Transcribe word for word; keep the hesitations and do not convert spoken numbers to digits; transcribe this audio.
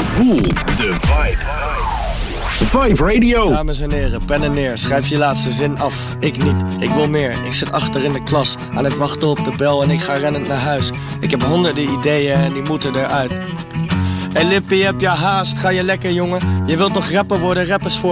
Voel de vibe. Vibe Radio. Dames en heren, pen en neer, schrijf je laatste zin af. Ik niet, ik wil meer. Ik zit achter in de klas, aan het wachten op de bel en ik ga rennend naar huis. Ik heb honderden ideeën en die moeten eruit. Hey Lippie, heb je haast? Ga je lekker, jongen? Je wilt toch rapper worden, rappers voor